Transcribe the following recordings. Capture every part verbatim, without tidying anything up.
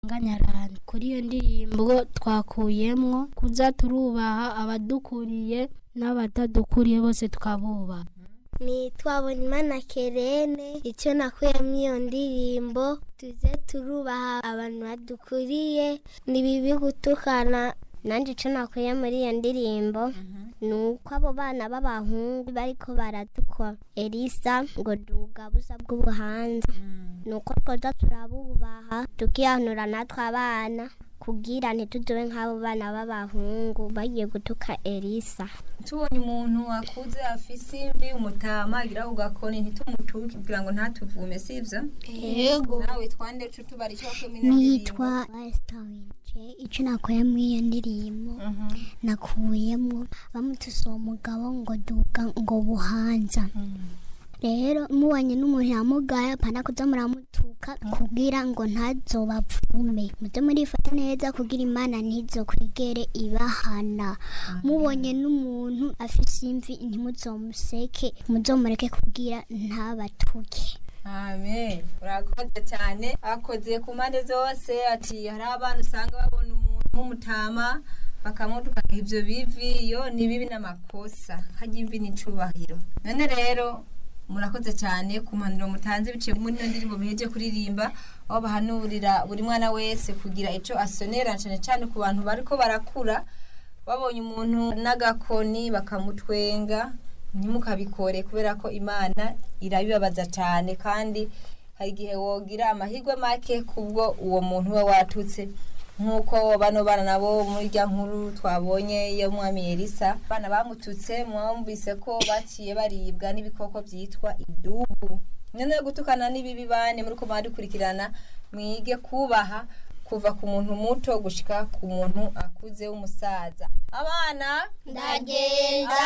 nganyarana. Kuri iyo ndirimbo twakuyemwo kuza turubaha abadukuriye n'abatadukuriye bose tukabubaha. Nitwa Bonimana Kerene. Icyo nakuyemo iyo ndirimbo, tuze turubaha abantu badukuriye, ni bibi gutukana. Nanjye icyo nakuye muri iyo ndirimbo ni uko abo bana b'abahungu bariko baratukwa Elisa ngo duga busa bw'ubuhanza, ni uko twoza turabubaha tukihanura natwe abana kugira ntituzobe nk'abo bana b'abahungu bagiye gutuka Elisa. Tubonye umuntu akuze afise imvi umutama agira ku gakoni ntitumutuke kugira ngo ntatuvume, sivyo? Yego. Nawe twande cyo tubari cyo kumenya. Nitwa Westawinje. Icyo nakuye muri iyo ndirimbo nakuyemo bamutuse uwo mugabo ngo duga ngo buhanza. Rero mubanye n'umuntu yamugaye apana kuza muramutuka kugira ngo ntazobapfume, muze murifata neza kugira Imana ntizokwigere ibahana. Mubonye n'umuntu afise imvi ntimuzomuseke, muzomureke kugira ntabatuke. Amen. Urakoze cyane, akoze ku mpande zose. Ati hari abantu usanga babona umuntu w'umutama bakamutuka ivyo bivi, yo ni bibi n'amakosa, hajya imvi n'icubahiro. None rero murakoze cyane ku mpanuro mutanze biciye muri iyo ndirimbo muheje kuririmba, aho bahanurira buri mwana wese kugira ico asonera, cyane cyane ku bantu bariko barakura babonye umuntu n'agakoni bakamutwenga, ntimukabikore kubera ko Imana irabibabaza cyane, kandi hari igihe wogira amahirwe make kubwo uwo muntu we watutse, nkuko bano bana nabo muri rya nkuru twabonye iyo mwami Elisa bana bamututse, mwumvise ko baciye baribwa n'ibikoko byitwa idubu. None gutukana n'ibibi bane muri ko mwadukurikirana, mwige kubaha kuva ku muntu muto gushika ku muntu akuze w'umusaza. Abana ndagenda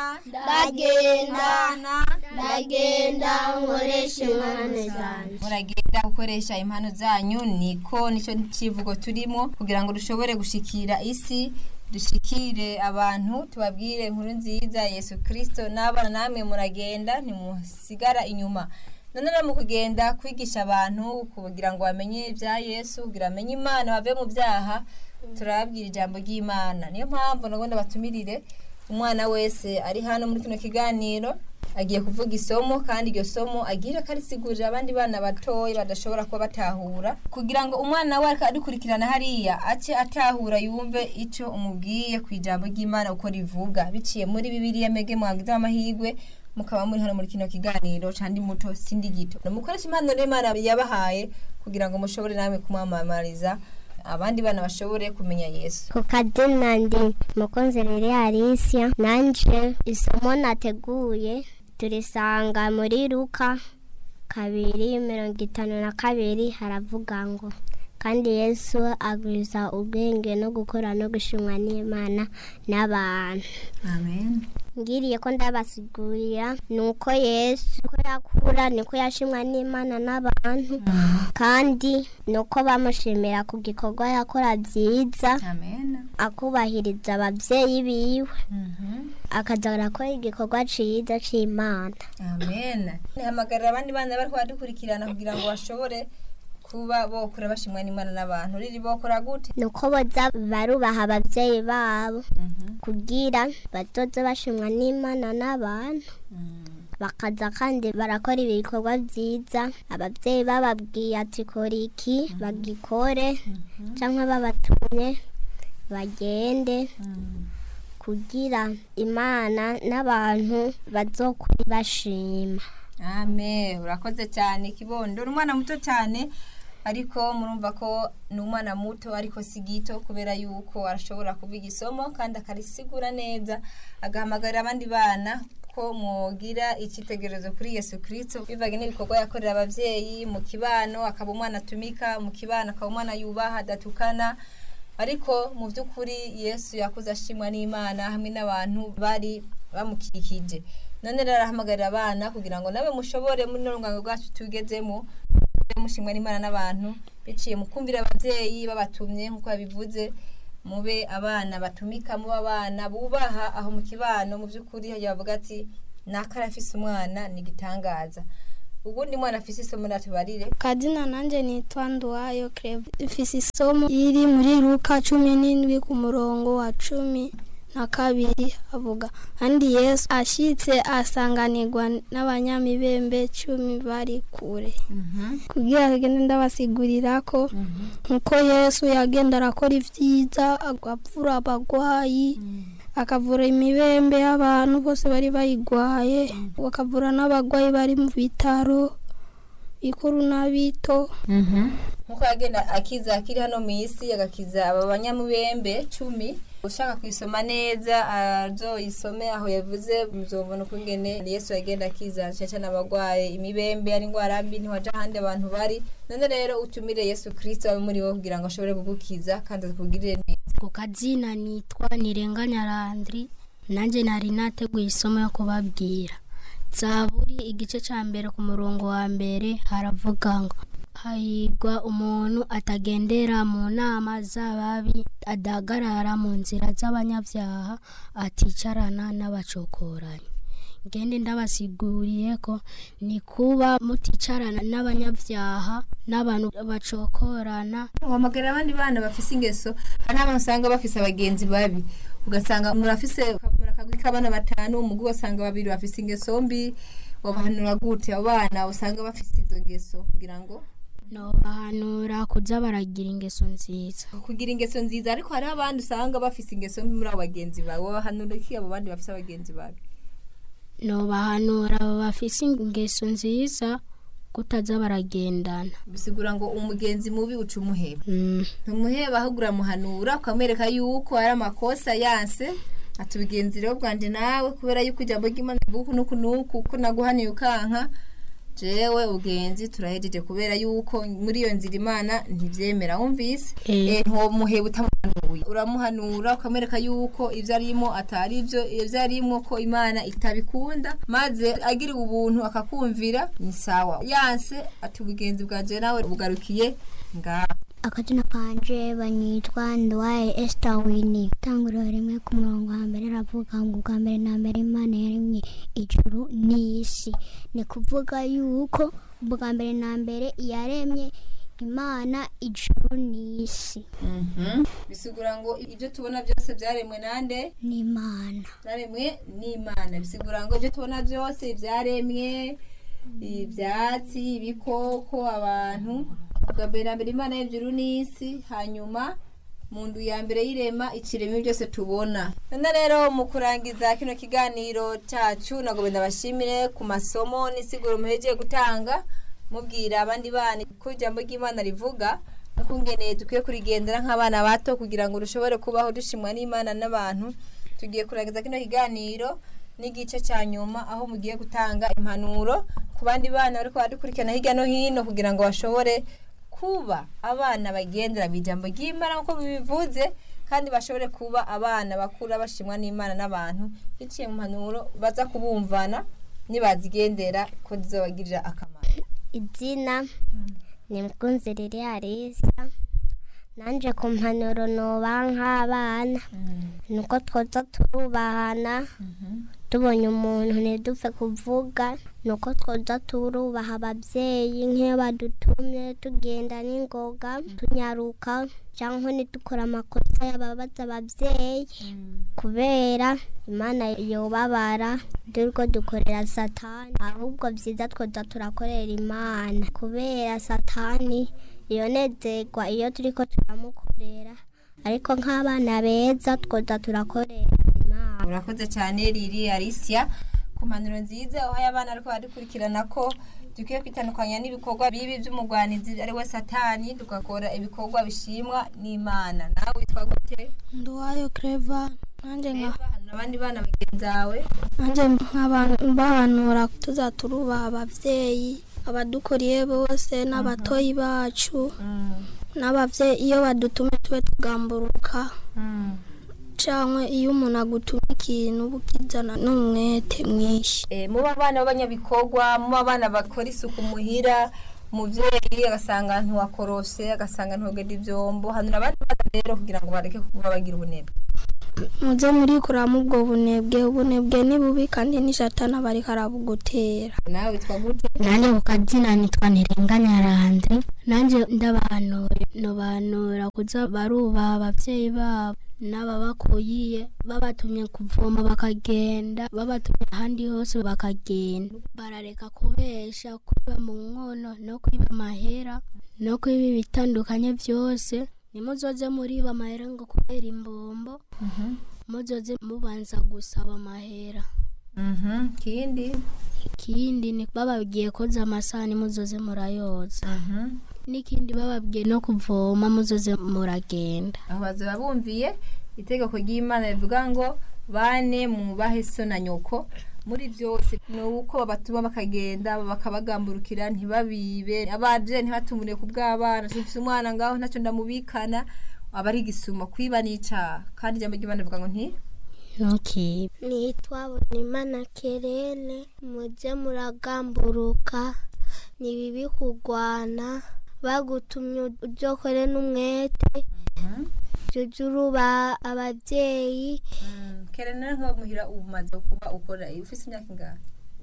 ndagenda ndagenda nkoresha impano zanjye. Muragenda gukoresha impano zanyu, niko nico kivugo turimo kugira ngo dushobore gushikira isi, dushikire abantu, tubabwire inkuru nziza Yesu Kristo. N'abana namwe muragenda ntimusigara inyuma. None mu kugenda kwigisha abantu kugira ngo bamenye ibya Yesu, kugira amenye Imana bave mu byaha, turababwira ijambo ry'Imana. Niyo mpamvu nagomba batumirire umwana wese ari hano muri kino kiganiro agiye kuvuga isomo, kandi iryo somo agira karisigurira abandi bana batoyi badashobora kuba batahura, kugira ngo umwana we akadukurikirana hariya ace atahura, yumve ico umubwiye ku ijambo ry'Imana uko rivuga biciye muri Bibiliya. Mege mwagize amahirwe mukaba muri hano muri kino kiganiro kandi muto sindi gito, mukoresha impano n'Imana yabahaye kugira ngo mushobore namwe kumwamamariza abandi bana bashobore kumenya Yesu. Ku kazina ndi Mukonzerere Alicia. Nanje isomo nateguye turisanga muri Luka kabiri mirongo itanu na kabiri, haravuga ngo kandi Yesu agwiza ubwenge no gukora no gushimwa n'Imana n'abantu. Amen. Ngiriye ko ndabasigurira nuko Yesu ko yakura niko yashimwa n'Imana n'abantu, kandi nuko bamushimira ku gikorwa yakora byiza. Amen. Akubahiriza abavyeyi biwe, Mhm. akazara ko igikorwa ciza c'Imana. Amen. Nihamagarira abandi bana bari kwadukurikirana kugira ngo bashobore kuba bokora bashimwa n'Imana n'abantu. Riri bokora gute? Nuko boza barubaha abavyeyi babo Mhm. kugira batoze bashimwa n'Imana n'abantu, bakaza kandi barakora ibikorwa byiza. Abavyeyi bababwiye ati kora iki, bagikore, canke babatumye bagende, kugira Imana n'abantu bazokuri bashima. Amen. Urakoze cyane kibondo. Umwana muto cyane, ariko murumva ko ni umwana muto ariko si gito, kubera yuko arashobora kuvuga isomo kandi akarisigura neza, agahamagarira abandi bana ko mwogira icyitegererezo kuri Yesu Kristo bivanye n'ibikorwa yakorera abavyeyi mu kibano. Akaba umwana atumika mu kibano, akaba umwana yubaha adatukana, ariko mu by'ukuri Yesu yakuze ashimwa n'Imana hamwe n'abantu bari bamukikije. None rero arahamagarira abana kugira ngo nabe mushobore muri n'urungango rwacu tugezemo mushimwa n'Imana n'abantu biciye mu kumvira abavyeyi babatumye, nkuko yabivuze, mube abana batumika, mu abana bubaha aho mu kibano. Mu by'ukuri yavuga ati nakarafise umwana ni gitangaza. ubundi mwana afise isomo natubarire. Kazina nanje nitwa Nduwayo Cleva. Ifise isomo iri muri Luka cumi n'indwi ku murongo wa cumi na kabiri avuga kandi Yesu ashitse asanganirwa n'abanyamibembe cumi bari kure. Mhm. Kugira agende ndabasigurira ko nkuko Yesu yagenda arakora ivyiza agavura abagwayi. Mhm. Akavura imibembe y'abantu bose bari bayigwaye, bakavura n'abagwayi bari mu bitaro ikuru nabito. Mhm. Nkuko yagenda akiza akiri hano mu isi agakiza aba banyamubembe cumi. Ushaka kwisoma neza azoyisome aho yavuze muzobona kungene Yesu yagenda akiza cyane abagwaye imibembe ari ngwara mbi ntiwaja handi abantu bari. None rero utumire Yesu Kristo abe muri wo kugira ngo ashobore kugukiza kandi akugirire neza. Ku kazina nitwa Nirenganya Landry, nanje nari nateguye isomo yo kubabwira. Zaburi igice ca mbere ku murongo wa mbere haravuga ngo hahirwa umuntu atagendera mu nama z'ababi, adahagarara mu nzira z'abanyabyaha, aticarana n'abacokoranyi. Ngende ndabasiguriye ko ni kuba muticarana n'abanyabyaha n'abantu bacokorana. Wamagara abandi bana bafise ingeso, hari abantu usanga bafise abagenzi babi, ugasanga murafise murakagwika abana batanu, umugu wasanga babiri bafise ingeso mbi, wabahanura gute abo bana usanga bafise izo ngeso kugira ngo no bahanura kuza baragira ingeso nziza. Kugira ingeso nziza, ariko hari abandi usanga bafise ingeso mbi muri abo bagenzi bawe, wabahanura iki abo bandi bafise abagenzi babi? No bahanura bafise ingeso nziza kutaza baragendana. Bisigura ngo umugenzi mubi uca umuheba. Mm. Umuheba ahugura muhanura ukamwereka yuko ari amakosa yanse, atubigenzi rero bwanje nawe kubera yuko ijambo ry'Imana rivuga nuko nuko uko naguhaniye ukanka, jewe ugenzi turahejeje kubera yuko muri iyo nzira Imana ntivyemera. Wumvise? Eh nto muheba utamuhanuye, uramuhanura ukamwereka yuko ivyo arimo atari ivyo, ivyo arimo ko Imana itabikunda, maze agira ubuntu akakumvira ni sawa. Yanse atubigenzi bwanje nawe bugarukiye nga. Akazina kanje banyitwa Nduwayo Esther Winnie. Tanguriro rimwe ku murongo wa mbere ravuga ngo ubwa mbere na mbere Imana yaremye ijuru n'isi. Ni kuvuga yuko ubwa mbere na mbere yaremye Imana ijuru n'isi. Mhm. Bisigura ngo ibyo tubona byose byaremwe nande? Ni Imana. Byaremwe ni Imana. Bisigura ngo ibyo tubona byose byaremwe, ibyatsi, ibikoko, abantu. Ubwa mbere na mbere Imana y'ijuru n'isi, hanyuma mu ndu ya mbere y'irema ikiremwe byose tubona. None rero mu kurangiza kino kiganiro cyacu nago ndabashimire ku masomo n'isiguro muheje gutanga, mubwira abandi bana ko ijambo ry'Imana rivuga nakungene dukwiye kurigendera nk'abana bato kugira ngo rushobore kubaho dushimwa n'Imana n'abantu. Tugiye kurangiza kino kiganiro n'igice cya nyuma aho mugiye gutanga impanuro ku bandi bana bariko badukurikirana hirya no hino kugira ngo bashobore kuba abana bagendera bijambo ry'Imana uko bibivuze, kandi bashobore kuba abana bakura bashimwa n'Imana n'abantu biciye mu mpanuro baza kubumvana nibazigendera ko zizobagirira akamaro. Izina ni Mkunziriri Arisa. Nanje ku mpanuro noba nk'abana nuko twoza turubahana, tubonye umuntu ntidupfe kuvuga, nuko twoza turubaha ababyeyi nk'iyo badutumye tugenda n'ingoga tunyaruka, cyangwa ntidukora amakosa y'ababaza ababyeyi kubera Imana yobabara turiko dukorera Satani, ahubwo byiza twoza turakorera Imana kubera Satani yonezerwa iyo turiko turamukorera, ariko nk'abana beza twoza turakorera Imana. Urakoze cyane Riri Alicia ku mpanuro nziza aho abana ariko badukurikirana ko dukwiye kwitandukanya n'ibikorwa bibi by'umugwanizi ari we Satani, tugakora ibikorwa bishimwa n'Imana. Nawe witwa gute? Nduwayo Cleva. Nanje nka abandi bana bagenzawe, nanje nk'abantu bahanura tuzaturubaha abavyeyi abadukoriye bose n'abatoyi bacu. N'abavyeyi iyo badutumye tube tugamburuka, cyangwa iyo umuntu agutumye ikintu bukizana n'umwete mwinshi. Eh muba abana b'abanyabikorwa, muba abana bakora isuku muhira, muvyeyi agasanga ntiwakorose, agasanga ntogenda ivyombo, hanura abandi bana rero kugira ngo bareke kuba bagira ubunebwe. muze murikuramo ubwo bunebwe ubunebwe ni bubi kandi ni satani aba ariko arabugutera. nawe witwa gute? nanjye ku kazina nitwa Ntirenganya Landry. nanjye ndabahanura nobanura kuza barubaha abavyeyi babo n'ababakuyiye, babatumye kuvoma bakagenda, babatumye ahandi hose bakagenda. Barareka kubesha, kwiba mu nkono no kwiba amahera no kwiba ibitandukanye byose. Nimuzoze muriba amahera ngo kubera imbombo, muzoze mubanza gusaba amahera. Mhm. Kindi Ikindi ni bababwiye koza amasahani muzoze murayoza. Mhm. N'ikindi bababwiye no kuvoma muzoze muragenda. aho bazoba bumviye itegeko ry'Imana rivuga ngo bane mubahe so na nyoko muri byose, nuko babatuma bakagenda bakabagamburukira ntibabibe, abavye ntibatumure ku bw'abana. Sifise umwana ngaho ntacyo ndamubikana, abari gisuma kwiba nica, kandi jambo ry'Imana rivuga ngo nti Okay. nitwa Bonimana Kerene, muje muragamburuka ni bibi kugwana, bagutumye ujokore n'umwete, jujuruba abavyeyi. Kerene nko muhira ubumaze kuba ukora ufise imyaka ingahe?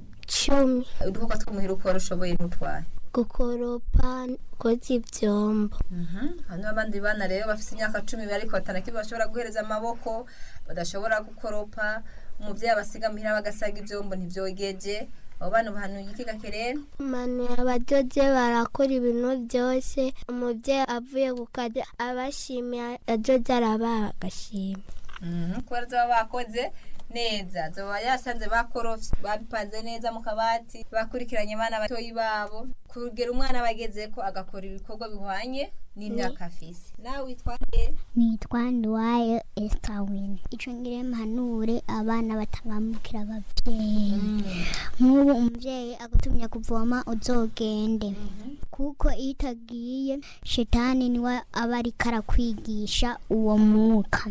cumi. Uduko twumuhira ukora ushoboye n'utwaye gukoropa, koza ivyombo. hano abandi bana rero bafise imyaka cumi bariko batanaki bashobora guhereza amaboko, badashobora gukoropa, umuvyeyi abasiga muhira bagasaga ivyombo ntivyogeje. abo bana bahanuye iki Kerene? Manu abajoje barakora ibintu byose, umuvyeyi avuye kukaja abashimye ajoje araba agashima. Mhm. Kubera zaba bakoze neza, zoba yasanze bakorofye babipanze neza mu kabati, bakurikiranye abana batoyi babo kugera umwana bageze ko agakora ibikorwa bihwanye n'imyaka afise. Nawe witwa nde? nitwa Nduwayo Estawin. Ico ngire mpanure abana batangambukira abavyeyi. Nk'ubu umuvyeyi agutumye kuvoma uzogende, kuko iyo utagiye shetani niwe aba ariko arakwigisha uwo mwuka.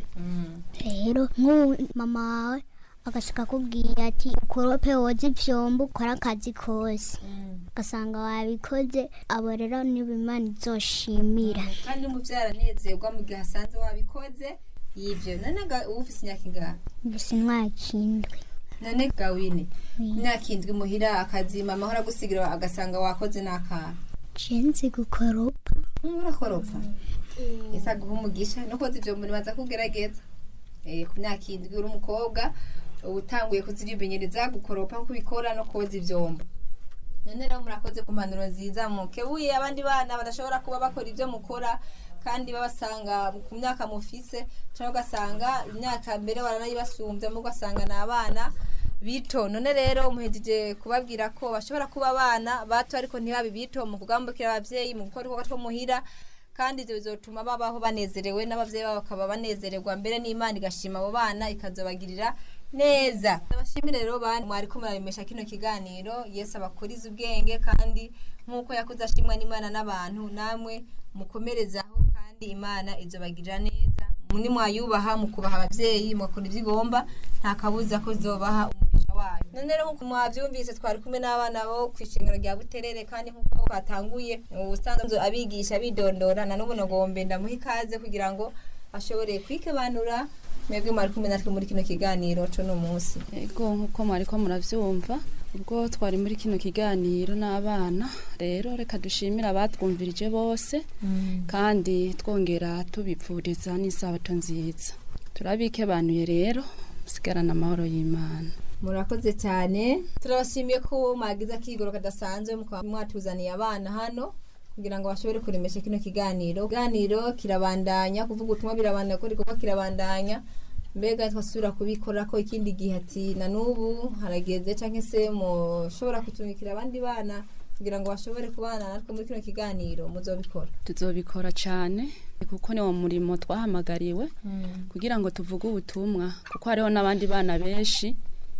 Rero nk'ubu mama wawe agashaka kubwira ati ukorope woze ivyombo ukora akazi kose, ugasanga wabikoze, abo rero nibo Imana izoshimira. kandi umuvyeyi aranezerwa mu gihe asanze wabikoze yivyo. none ga ufise imyaka ingahe? Mbese mwakindwe. none Gawine imyaka indwi muhira akazi mama ahora gusigira agasanga wakoze n'akana. Cenzi gukoropa. urakoropa esa guha umugisha no koza ivyo muri baza kugerageza. eh ku myaka indwi uri umukobwa utanguye kuzirimenyereza gukoropa nko bikora no koza ivyombo. none rero murakoze ku mpanuro nziza mukebuye abandi bana badashobora kuba bakora ivyo mukora, kandi babasanga ku myaka mufise cyangwa gasanga imyaka mbere baranayibasumbye mu gasanga n'abana bito. none rero umuhejeje kubabwira ko bashobora kuba abana bato ariko ntibabi bito mu kugambukira abavyeyi mu gukora uko two muhira, kandi ivyo bizotuma babaho banezerewe n'abavyeyi babo bakaba banezererwa, mbere n'Imana igashima abo bana ikazobagirira neza. Abashimire rero bana mwari ko muraremesha kino kiganiro. Yesu abakuriza ubwenge, kandi nkuko yakuze ashimwa n'Imana n'abantu, namwe mukomerezaho kandi Imana izobagirira neza. Muni mwayubaha mukubaha abavyeyi mukora ivyo igomba, nta kabuza ko zobaha umugisha wayo. none rero nkuko mwavyumvise twari kumwe n'abana bo kwishingiro rya Buterere, kandi nkuko batanguye ubusanzwe abigisha bidondora na n'ubu nagombe ndamuha ikaze kugira ngo ashobore kwikebanura. Mwebwe mwari kumwe natwe muri kino kiganiro cyo no munsi. Ego nkuko mwari ko muravyumva, ubwo twari muri kino kiganiro n'abana, rero reka dushimira abatwumvirije bose, kandi twongera tubipfuriza n'isabato nziza. Turabike banuye rero sigarana amahoro y'Imana. Murakoze cyane, turabashimiye ko mwagize akigoro kadasanzwe mukaba mwatuzaniye abana hano kugira ngo bashobore kuremesha kino kiganiro. Kiganiro kirabandanya, kuvuga ubutumwa birabandanya, ko rikoko kirabandanya. Mbega twasubira kubikora ko ikindi gihe ati na nubu harageze, canke se mushobora kutumikira abandi bana kugira ngo bashobore kubana natwe muri kino kiganiro, muzobikora? Tuzobikora cyane kuko ni wo murimo twahamagariwe kugira ngo tuvuge ubutumwa, kuko hariho n'abandi bana benshi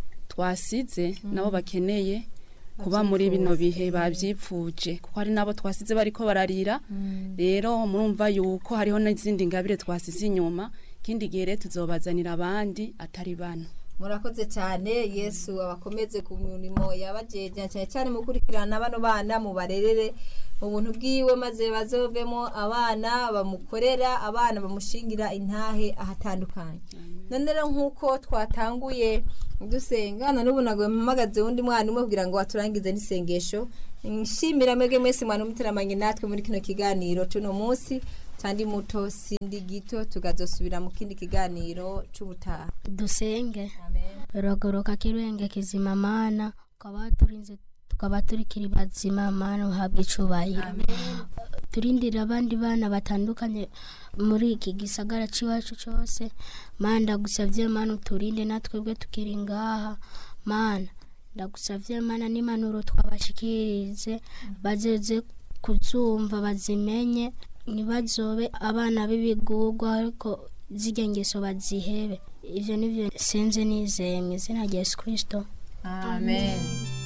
twasize nabo bakeneye kuba muri bino bihe bavyipfuje, kuko hari nabo twasize bariko bararira. Rero murumva yuko hariho n'izindi ngabire twasize inyuma, kindi gihe rero tuzobazanira abandi atari bano. murakoze cyane. Yesu abakomeze ku mirimo yabajeje cyane cyane mukurikirana bano bana mu barerere mu buntu bwiwe, maze bazovemo abana bamukorera, abana bamushingira intahe ahatandukanye. None rero nkuko twatanguye dusenga, none ubu nagwe mpamagaze undi mwana umwe kugira ngo aturangize n'isengesho. Nshimira mwebwe mwese mwana umutiramanye natwe muri kino kiganiro cuno munsi, kandi muto sindi gito, tugazosubira mu kindi kiganiro c'ubutaha. Dusenge. Amen. Rogoroka kirenge kizima mana, ukaba turinze tukaba turikiri bazima mana, uhabwe icubahiro. Turindira abandi bana batandukanye muri iki gisagara ciwacu cyose mana, ndagusavye mana uturinde natwebwe tukiri ngaha mana, ndagusavye mana n'impanuro twabashikirize bazeze kuzumva bazimenye, ntibazobe abana b'ibigurwa ariko zirya ngeso bazihebe. Ivyo nivyo senze nizeye mu izina rya Yesu Kristo. Amen.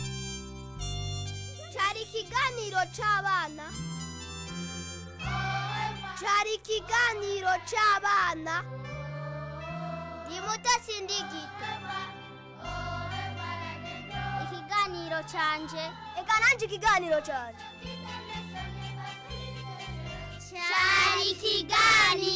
Cari ikiganiro c'abana, cari ikiganiro c'abana, ndi muto sindi gito. Ikiganiro canje, eka nanje ikiganiro canje, cari ikiganiro